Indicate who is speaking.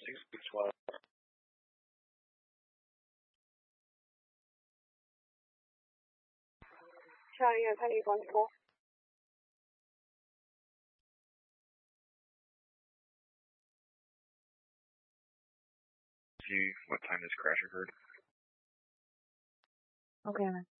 Speaker 1: 612.
Speaker 2: Charlie, I've 814.
Speaker 1: What time this crash occurred?
Speaker 2: Okay, man.